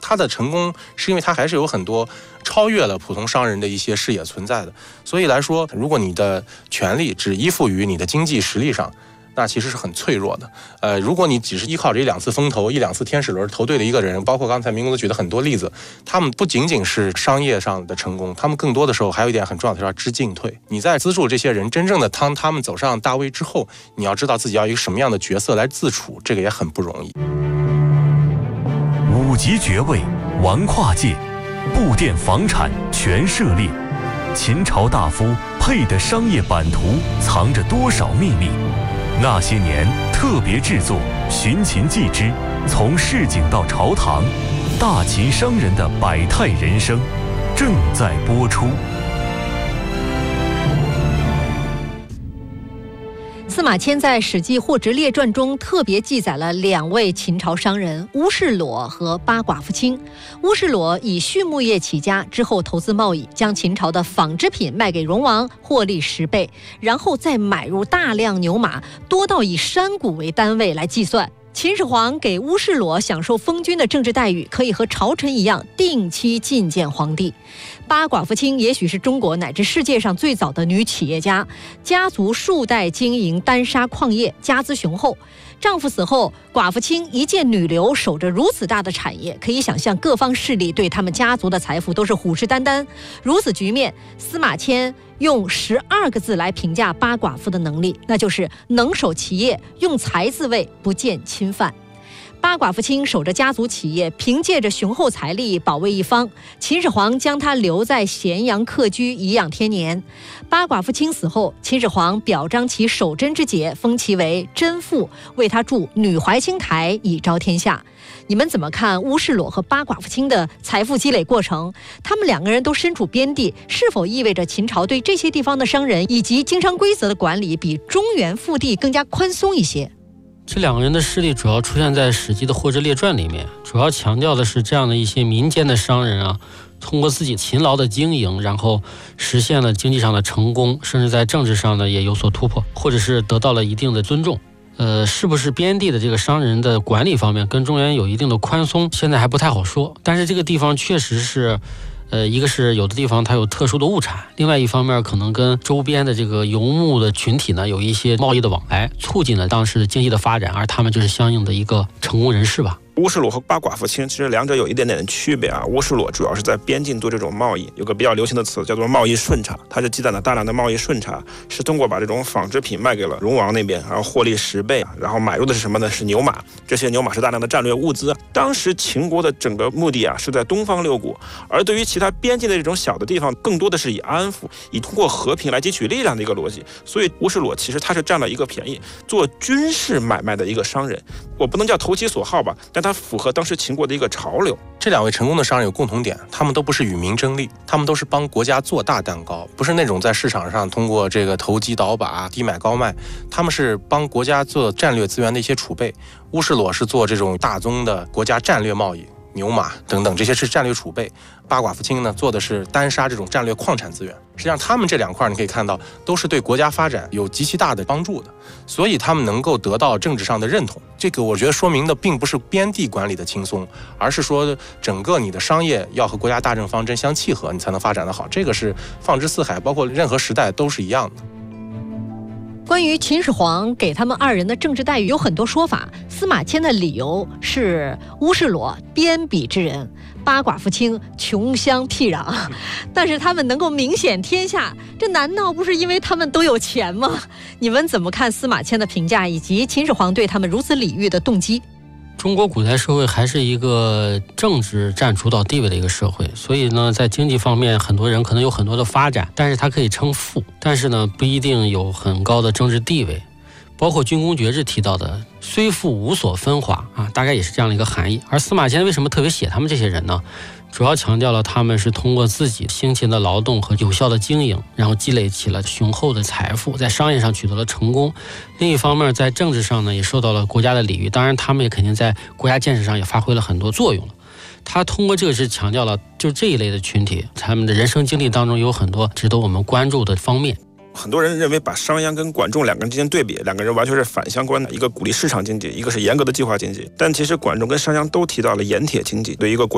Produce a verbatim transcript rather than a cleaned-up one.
他的成功是因为他还是有很多超越了普通商人的一些视野存在的。所以来说，如果你的权力只依附于你的经济实力上，那其实是很脆弱的。呃，如果你只是依靠这一两次风投、一两次天使轮投对的一个人，包括刚才明公子举的很多例子，他们不仅仅是商业上的成功，他们更多的时候还有一点很重要的是要知进退。你在资助这些人，真正的当他们走上大位之后，你要知道自己要一个什么样的角色来自处，这个也很不容易。 五级爵位，玩跨界，布店房产全涉猎，秦朝大夫配的商业版图藏着多少秘密？那些年特别制作《寻秦记之从市井到朝堂，大秦商人的百态人生》正在播出。 司马迁在《史记·货殖列传》中特别记载了两位秦朝商人乌士裸和八寡妇卿。乌士裸以畜牧业起家，之后投资贸易，将秦朝的纺织品卖给戎王，获利十倍，然后再买入大量牛马，多到以山谷为单位来计算。秦始皇给乌士裸享受封君的政治待遇，可以和朝臣一样定期觐见皇帝。八寡妇卿也许是中国乃至世界上最早的女企业家，家族数代经营丹砂矿业，家资雄厚。丈夫死后，寡妇卿一介女流守着如此大的产业，可以想象各方势力对他们家族的财富都是虎视眈眈。如此局面，司马迁用十二个字来评价八寡妇的能力，那就是能守其业，用财自卫，不见侵犯。八寡妇卿守着家族企业，凭借着雄厚财力保卫一方。秦始皇将她留在咸阳客居，颐养天年。八寡妇卿死后，秦始皇表彰其守贞之节，封其为贞妇，为她筑女怀清台，以昭天下。你们怎么看乌士裸和八寡妇卿的财富积累过程？他们两个人都身处边地，是否意味着秦朝对这些地方的商人以及经商规则的管理比中原腹地更加宽松一些？ 这两个人的势力主要出现在《史记》的《货殖列传》里面，主要强调的是这样的一些民间的商人啊，通过自己勤劳的经营，然后实现了经济上的成功，甚至在政治上呢也有所突破，或者是得到了一定的尊重。呃，是不是边地的这个商人的管理方面跟中原有一定的宽松，现在还不太好说。但是这个地方确实是呃，一个是有的地方它有特殊的物产，另外一方面可能跟周边的这个游牧的群体呢有一些贸易的往来，促进了当时的经济的发展，而他们就是相应的一个成功人士吧。 乌士裸和八寡妇卿其实两者有一点点的区别啊。乌士裸主要是在边境做这种贸易，有个比较流行的词叫做贸易顺差，它是积攒了大量的贸易顺差，是通过把这种纺织品卖给了戎王那边，然后获利十倍，然后买入的是什么呢？是牛马，这些牛马是大量的战略物资。当时秦国的整个目的啊是在东方六国，而对于其他边境的这种小的地方，更多的是以安抚、以通过和平来汲取力量的一个逻辑。所以乌士裸其实他是占了一个便宜，做军事买卖的一个商人，我不能叫投其所好吧，但他符合当时秦国的一个潮流。 这两位成功的商人有共同点，他们都不是与民争利，他们都是帮国家做大蛋糕，不是那种在市场上通过这个投机倒把、低买高卖，他们是帮国家做战略资源的一些储备。乌士裸是做这种大宗的国家战略贸易，牛马等等，这些是战略储备。八寡妇卿呢，做的是丹砂这种战略矿产资源。实际上他们这两块你可以看到都是对国家发展有极其大的帮助的，所以他们能够得到政治上的认同。这个我觉得说明的并不是边地管理的轻松，而是说整个你的商业要和国家大政方针相契合，你才能发展得好。这个是放之四海，包括任何时代都是一样的。 关于秦始皇给他们二人的政治待遇有很多说法，司马迁的理由是乌士裸边鄙之人，八寡妇卿穷乡僻壤，但是他们能够明显天下，这难道不是因为他们都有钱吗？你们怎么看司马迁的评价，以及秦始皇对他们如此礼遇的动机？ 中国古代社会还是一个政治占主导地位的一个社会，所以呢，在经济方面，很多人可能有很多的发展，但是他可以称富，但是呢，不一定有很高的政治地位。包括军功爵制提到的“虽富无所分华”啊，大概也是这样的一个含义。而司马迁为什么特别写他们这些人呢？主要强调了他们是通过自己辛勤的劳动和有效的经营，然后积累起了雄厚的财富，在商业上取得了成功。另一方面，在政治上呢，也受到了国家的礼遇，当然他们也肯定在国家建设上也发挥了很多作用了。他通过这个是强调了就这一类的群体，他们的人生经历当中有很多值得我们关注的方面。 很多人认为把商鞅跟管仲两个人之间对比，两个人完全是反相关的，一个鼓励市场经济，一个是严格的计划经济。但其实管仲跟商鞅都提到了盐铁经济，对一个国